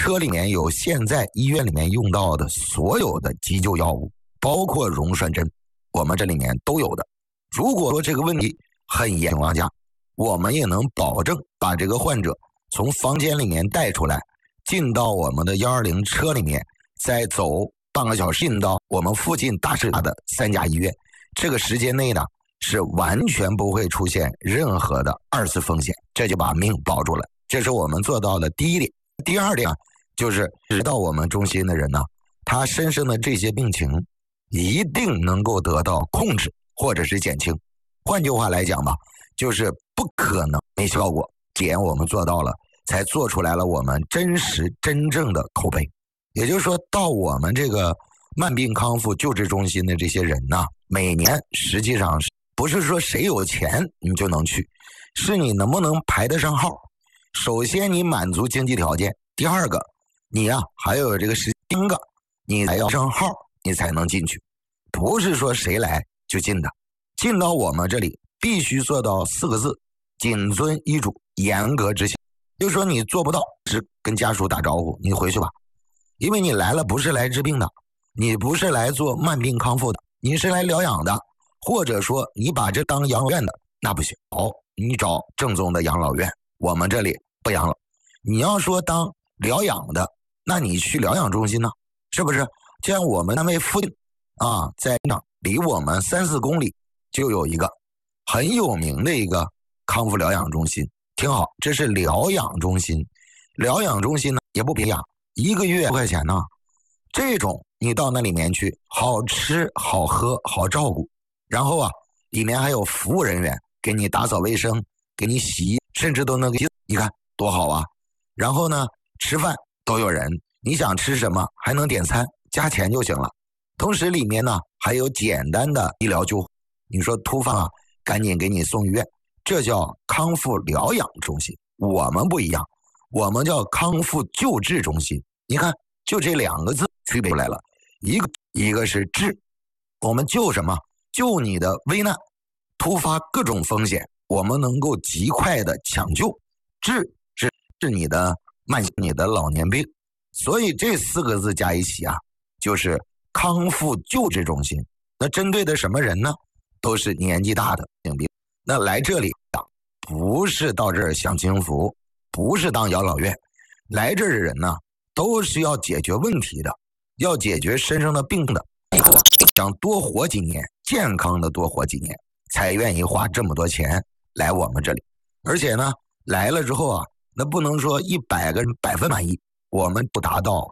车里面有现在医院里面用到的所有的急救药物，包括溶栓针，我们这里面都有的。如果说这个问题很严重情况下，我们也能保证把这个患者从房间里面带出来，进到我们的120车里面，再走半个小时进到我们附近大的3家医院。这个时间内呢，是完全不会出现任何的2次风险，这就把命保住了。这是我们做到的第一点。第二点就是知道我们中心的人呢，他身上的这些病情一定能够得到控制或者是减轻。换句话来讲吧，就是不可能没效果，点我们做到了，才做出来了我们真实真正的口碑。也就是说，到我们这个慢病康复救治中心的这些人呢，每年实际上不是说谁有钱你就能去，是你能不能排得上号。首先你满足经济条件，第二个你还有这个第三个你才要上号，你才能进去，不是说谁来就进的。进到我们这里必须做到4个字：谨遵医嘱，严格执行。就是说你做不到，只跟家属打招呼，你回去吧。因为你来了不是来治病的，你不是来做慢病康复的，你是来疗养的，或者说你把这当养老院的，那不行。你找正宗的养老院，我们这里不养老。你要说当疗养的，那你去疗养中心呢，是不是？就像我们单位附近在离我们3-4公里就有一个很有名的一个康复疗养中心，挺好。这是疗养中心，疗养中心呢也不便宜，1个月5块钱呢。这种你到那里面去，好吃好喝好照顾，然后里面还有服务人员给你打扫卫生，给你洗衣，甚至都能给你看多好啊。然后呢，吃饭都有人，你想吃什么还能点餐，加钱就行了。同时里面呢还有简单的医疗救护，你说突发赶紧给你送医院，这叫康复疗养中心。我们不一样，我们叫康复救治中心。你看就这2个字区别出来了，一个是治，我们救什么？救你的危难，突发各种风险，我们能够极快的抢救。治是你的慢性你的老年病。所以这4个字加一起就是康复救治中心。那针对的什么人呢？都是年纪大的病。那来这里不是到这儿享清福，不是当养老院，来这儿的人呢都是要解决问题的，要解决身上的病的，想多活几年，健康的多活几年，才愿意花这么多钱来我们这里。而且呢，来了之后那不能说100个人100分满意，我们不达到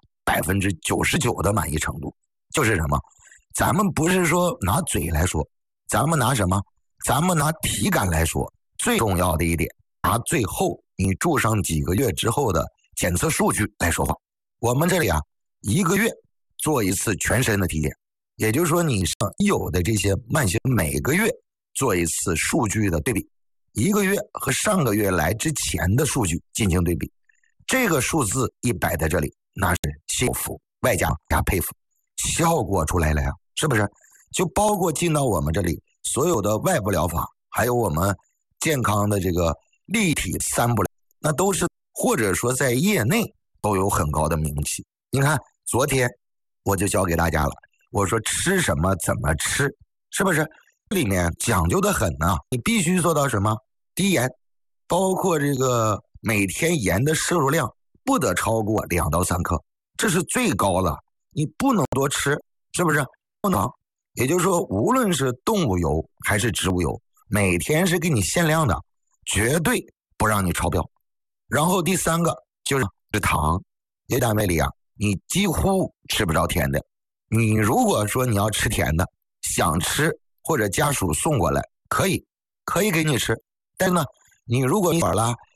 99%的满意程度。就是什么？咱们不是说拿嘴来说，咱们拿什么？咱们拿体感来说。最重要的一点，拿最后你住上几个月之后的检测数据来说话。我们这里1个月做一次全身的体检，也就是说你有的这些慢性每个月做一次数据的对比，1个月和上个月来之前的数据进行对比，这个数字一摆在这里，那是幸福外加佩服，效果出来了呀，是不是？就包括进到我们这里所有的外部疗法，还有我们健康的这个立体3部疗，那都是或者说在业内都有很高的名气。你看昨天我就教给大家了，我说吃什么怎么吃，是不是？里面讲究的很呢，你必须做到什么？低盐，包括这个每天盐的摄入量不得超过2到3克，这是最高了，你不能多吃，是不是？不能。也就是说，无论是动物油还是植物油，每天是给你限量的，绝对不让你超标。然后第3个就是糖，这单位里你几乎吃不着甜的。你如果说你要吃甜的，想吃或者家属送过来，可以给你吃。但是呢，你如果一会儿了